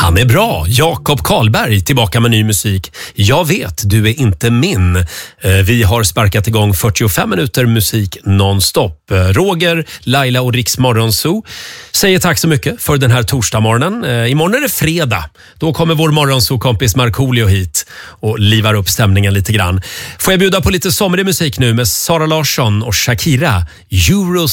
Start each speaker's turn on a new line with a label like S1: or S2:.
S1: Han är bra. Jakob Karlberg tillbaka med ny musik. Jag vet, du är inte min. Vi har sparkat igång 45 minuter musik nonstop. Roger, Laila och Riks Morgonzoo säger tack så mycket för den här torsdagsmorgonen. Imorgon är det fredag. Då kommer vår Morgonzoo-kompis Markoolio hit och livar upp stämningen lite grann. Får jag bjuda på lite somrig musik nu med Sara Larsson och Shakira. Euro